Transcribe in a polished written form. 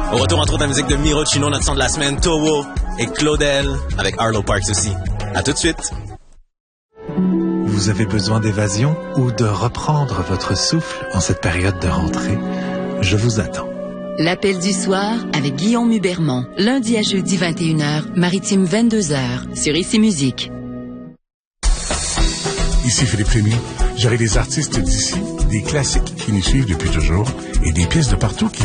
Au retour, entre autres, la musique de Miro Chino, notre son de la semaine, Towo et Claudel, avec Arlo Parks aussi. À tout de suite. Vous avez besoin d'évasion ou de reprendre votre souffle en cette période de rentrée? Je vous attends. L'appel du soir avec Guillaume Hubermont. Lundi à jeudi 21h, Maritime 22h, sur Ici Musique. Ici Philippe Rémy. J'aurai des artistes d'ici, des classiques qui nous suivent depuis toujours et des pièces de partout qui